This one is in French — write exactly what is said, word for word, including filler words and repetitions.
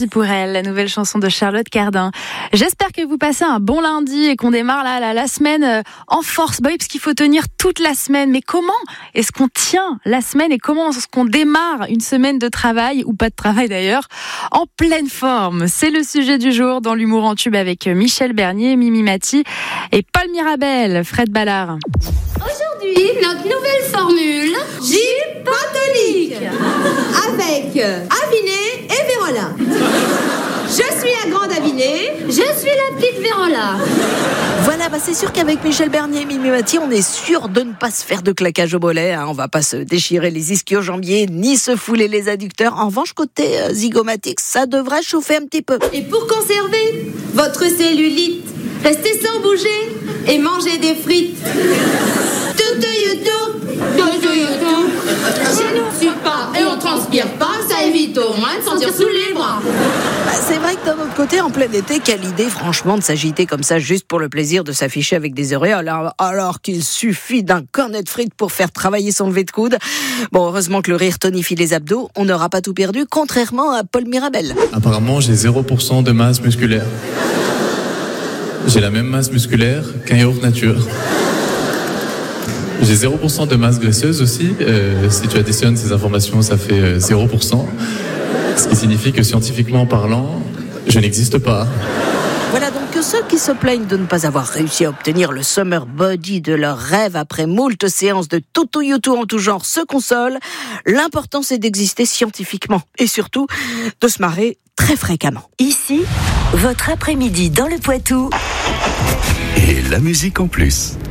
vie pour elle, la nouvelle chanson de Charlotte Cardin. J'espère que vous passez un bon lundi et qu'on démarre la, la, la semaine en force. Bah oui, parce qu'il faut tenir toute la semaine. Mais comment est-ce qu'on tient la semaine et comment est-ce qu'on démarre une semaine de travail, ou pas de travail d'ailleurs, en pleine forme? C'est le sujet du jour dans l'humour en tube avec Michel Bernier, Mimi Mati et Paul Mirabel, Fred Ballard. Aujourd'hui, notre nouvelle formule, Gin Tonic, avec Aviné et Vérola. Je suis la grande Aviné, je suis la petite Vérola. Voilà, bah c'est sûr qu'avec Michel Bernier et Mimi Mati, on est sûr de ne pas se faire de claquage au mollet. Hein. On va pas se déchirer les ischio-jambiers, ni se fouler les adducteurs. En revanche, côté euh, zygomatique, ça devrait chauffer un petit peu. Et pour conserver votre cellulite, restez sans bouger et mangez des frites. Chez nous, on suit pas et on transpire pas, ça évite au moins de sentir sous les bras. Bah, c'est vrai que d'un autre côté, en plein été, quelle idée franchement de s'agiter comme ça juste pour le plaisir de s'afficher avec des auréoles, alors, alors qu'il suffit d'un cornet de frites pour faire travailler son lever de coude. Bon, heureusement que le rire tonifie les abdos, on n'aura pas tout perdu, contrairement à Paul Mirabel. Apparemment, j'ai zéro pour cent de masse musculaire. J'ai la même masse musculaire qu'un yaourt nature. J'ai zéro pour cent de masse graisseuse aussi. Euh, si tu additionnes ces informations, ça fait euh, zéro pour cent. Ce qui signifie que scientifiquement parlant, je n'existe pas. Voilà donc que ceux qui se plaignent de ne pas avoir réussi à obtenir le summer body de leur rêve après moult séances de toto youtube en tout genre se consolent. L'important, c'est d'exister scientifiquement et surtout de se marrer très fréquemment. Ici, votre après-midi dans le Poitou. Et la musique en plus.